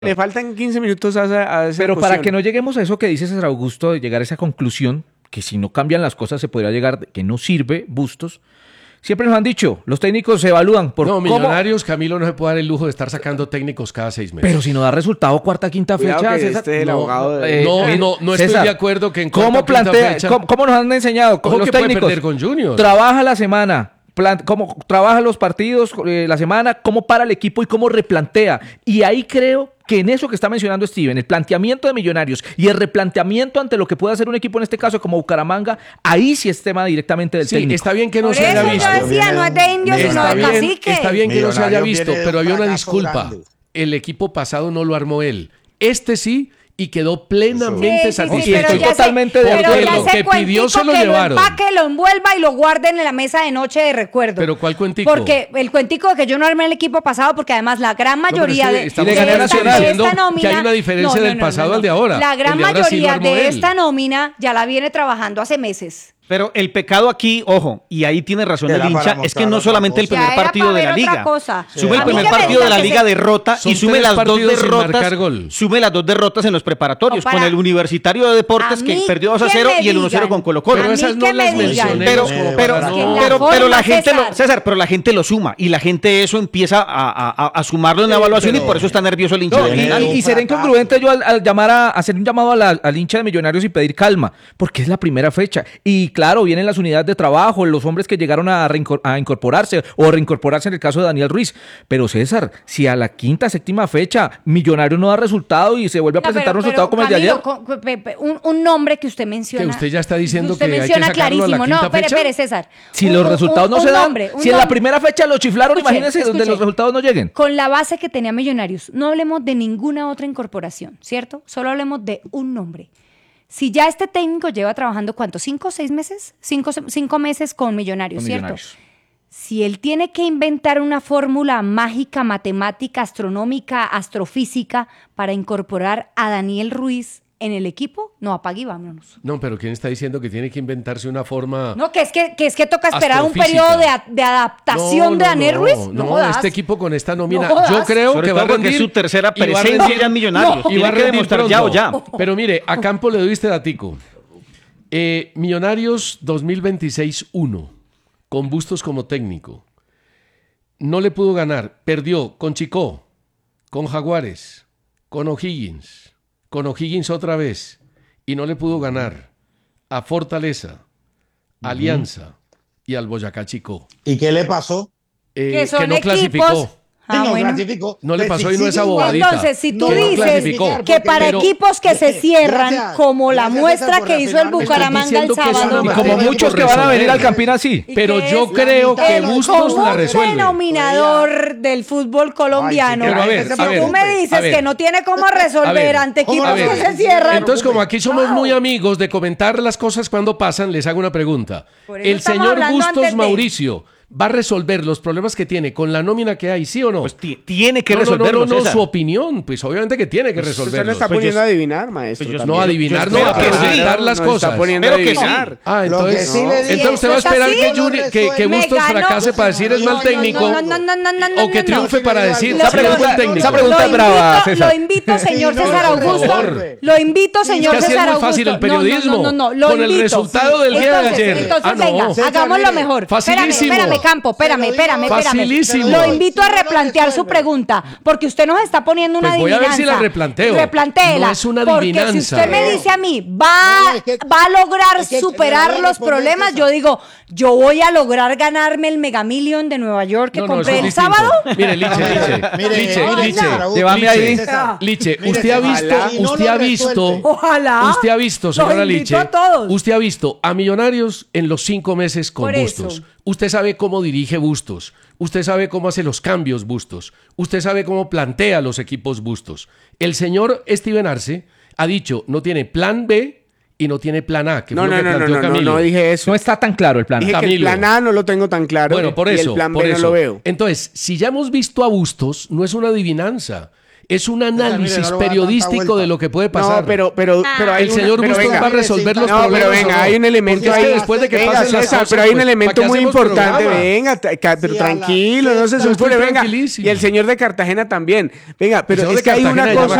Le faltan 15 minutos a esa Pero cuestión. para que no lleguemos a eso que dice César Augusto, de llegar a esa conclusión, que si no cambian las cosas se podría llegar, que no sirve Bustos. Siempre nos han dicho, los técnicos se evalúan por cómo... Millonarios, Camilo no se puede dar el lujo de estar sacando técnicos cada 6 meses. Pero si no da resultado cuarta, quinta Cuidado fecha, que César. este es el abogado de... No estoy César, de acuerdo que en ¿cómo cuarta, plantea, quinta fecha... ¿cómo nos han enseñado Ojo los que puede técnicos? perder con Junior. Trabaja la semana, cómo trabaja los partidos la semana, cómo para el equipo y cómo replantea. Y ahí creo que en eso que está mencionando Steven, el planteamiento de Millonarios y el replanteamiento ante lo que puede hacer un equipo en este caso como Bucaramanga, ahí sí es tema directamente del técnico. Está bien que no Por se haya eso visto. yo decía, no es de indios, sino Está de bien, cacique. está bien que no se haya Millonarios visto, viene de pero un había una fracaso disculpa. grande. El equipo pasado no lo armó él. Este sí, y quedó plenamente Sí, satisfeito. pero Estoy ya totalmente sé, de pero acuerdo. ya Lo ese que pidió cuentico se lo que llevaron. lo empaque, lo envuelva y lo guarden en la mesa de noche de recuerdo. ¿Pero cuál cuentico? Porque el cuentico de que yo no armé el equipo pasado, porque además la gran mayoría No, pero es que de estamos diciendo esta nómina... que hay una diferencia del pasado al de ahora. La gran El de ahora sí lo mayoría armó de él. esta nómina ya la viene trabajando hace meses. Pero el pecado aquí, ojo, y ahí tiene razón Era el para hincha, es que mostrar no otra solamente el cosa. primer Ya era partido para de la ver otra liga. cosa. Sume el A mí primer que me partido de la diga que liga se- derrota Son y sume 3 las dos partidos sin marcar derrotas. gol. Sume las dos derrotas en los preparatorios, No, para- con el Universitario de Deportes A que mí perdió 2-0 que me y el 1-0 digan. con Colo-Colo. Pero A esas mí no que las me digan. mencionemos Pero, como pero, para Es que no- la pero forma, la gente César. lo, César, pero la gente lo suma y la gente eso empieza a sumarlo en la evaluación y por eso está nervioso el hincha No, de Viene Millonarios. de un y seré fracaso. incongruente yo al llamar a hacer un llamado al hincha de Millonarios y pedir calma, porque es la primera fecha. Y claro, vienen las unidades de trabajo, los hombres que llegaron a incorporarse o reincorporarse en el caso de Daniel Ruiz. Pero César, si a la quinta, séptima fecha Millonarios no da resultado y se vuelve a No, presentar un pero, resultado como el de Camilo, ayer. un nombre que usted menciona. Que usted ya está diciendo usted que hay que menciona sacarlo a la clarísimo. quinta No, fecha. espere, César. Si los resultados no se dan, nombre, si en la primera fecha lo chiflaron, Escuche, imagínense donde escuche. los resultados no lleguen. Con la base que tenía Millonarios, no hablemos de ninguna otra incorporación, ¿cierto? Solo hablemos de un nombre. Si ya este técnico lleva trabajando, ¿cuánto? ¿5 o 6 meses? 5 meses con Millonarios, Con ¿cierto? Millonarios. Si él tiene que inventar una fórmula mágica, matemática, astronómica, astrofísica para incorporar a Daniel Ruiz en el equipo, no, apague y vámonos. No, pero ¿quién está diciendo que tiene que inventarse una forma? No, que es que toca esperar un Astrofísica. periodo de adaptación de Daniel Ruiz. No, jodas. este equipo con esta nómina, No jodas. yo creo Sobre que va a todo porque rendir. es su tercera y va a presencia rendir- ya en Millonarios. y va Tiene a que rendir demostrar ya o pronto. ya. Pero mire, a Campo le doy este datico. Millonarios 2026-1, con Bustos como técnico. No le pudo ganar. Perdió con Chicó, con Jaguares, con O'Higgins otra vez. Y no le pudo ganar a Fortaleza, Alianza y al Boyacá Chico. ¿Y qué le pasó? Que son que no equipos. clasificó. Sí, no bueno. clasificó. No le Pues pasó si y no esa sigue igual. bobadita. Entonces, si tú Que no dices clasificó. que para Pero- equipos que se cierran, Gracias. como la Gracias, muestra César, por que hizo el afirmarme. Bucaramanga el Estoy diciendo que eso sábado. no Y me como tiene muchos por que van a venir resolver. al Campín así. ¿Y Pero qué yo es? creo que El Bustos la resuelve. denominador del fútbol colombiano. Ay, sí, pero a ver, si a ver, tú me dices a ver. que no tiene cómo A resolver ver, ante ¿cómo equipos no? que se cierran. Entonces, como aquí somos muy amigos de comentar las cosas cuando pasan, les hago una pregunta. Por eso ¿El estamos señor hablando antes Bustos de- Mauricio va a resolver los problemas que tiene con la nómina que hay, sí o no? Pues tiene que no, resolverlo, no, César. su opinión. Pues obviamente que tiene que Usted lo resolverlo. está Pues poniendo yo- a adivinar, maestro. pues yo- también. No adivinar, Yo no, a espero que sí. presentar las Nos está cosas. poniendo a Espero que sí. adivinar. Ah, Lo entonces, que sí le digo- entonces usted va a ¿Eso es esperar así? que Me Bustos ganó. fracase para decir es mal técnico No, o que triunfe para decir Esa es buen pregunta- técnico. esa pregunta es brava, César. Lo invito, señor Sí, no, César por Augusto. favor. Lo invito, señor Es que así César es muy Augusto. fácil el periodismo. No, lo Con el invito. resultado del día de Entonces, ayer. Entonces, Ah, no. venga, César, hagámoslo mire. mejor. Facilísimo. Espérame, Campo, espérame. Facilísimo. Lo invito a replantear su pregunta, porque usted nos está poniendo una Pues voy a ver adivinanza. si la replanteo. Replantéela. No es una Porque adivinanza. si usted me dice a mí, No, va es que- a lograr es que superar le voy a los responder, problemas, César. yo digo, yo voy a lograr ganarme el Mega Million de Nueva York que No, compré eso el es distinto. sábado. Mire, Liche, Llévame ahí. Liche, Mire, usted ha ojalá visto, y no usted lo ha visto, resuelve. Ojalá. usted ha visto, señora Los invito Liche, a todos. usted ha visto a Millonarios en los 5 meses con Por eso. Bustos. Usted sabe cómo dirige Bustos. Usted sabe cómo hace los cambios Bustos. Usted sabe cómo plantea los equipos Bustos. El señor Steven Arce ha dicho, no tiene plan B y no tiene plan A, que No, fue lo no, que no, planteó no, no, Camilo. no dije eso. No está tan claro el plan. Dije que el Camilo. plan A no lo tengo tan claro. Bueno, por y eso, el plan por B eso. no lo veo. Entonces, si ya hemos visto a Bustos, no es una adivinanza. Es un mire, análisis no le voy a dar tanta periodístico vuelta. de lo que puede pasar. No, pero hay el señor pero Bustos venga, va a resolver los no, problemas. pero venga, ¿o no? hay un elemento Porque es que ahí. después de que Venga, pasen las César, cosas, pero hay un pues, elemento ¿para qué muy hacemos importante. programa? Venga, pero Sí, tranquilo, no se Yo estoy supone, venga. tranquilísimo. Y el señor de Cartagena también. Venga, pero señor es de que hay Cartagena una llama cosa.